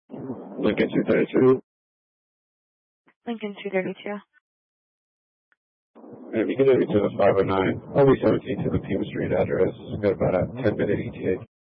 Lincoln 232. Lincoln 232. And you can get me to the 509. I'll be 17 to the Pima Street address. I've got about a 10-minute ETA.